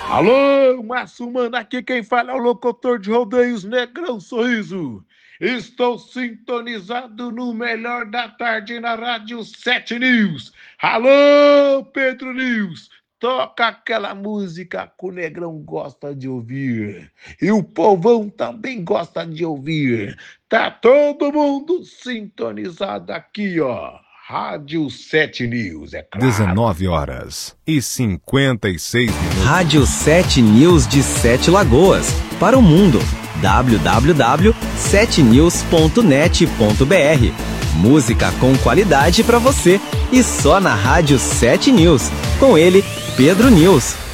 Alô, Márcio Mano, aqui quem fala é o locutor de rodeios Negrão Sorriso. Estou sintonizado no melhor da tarde na Rádio 7 News. Alô, Pedro News, toca aquela música que o Negrão gosta de ouvir. E o povão também gosta de ouvir. Tá todo mundo sintonizado aqui, ó. Rádio 7 News, é claro. 19h56. Rádio 7 News de Sete Lagoas. Para o mundo. www.7news.net.br. Música com qualidade para você. E só na Rádio 7 News. Com ele, Pedro News.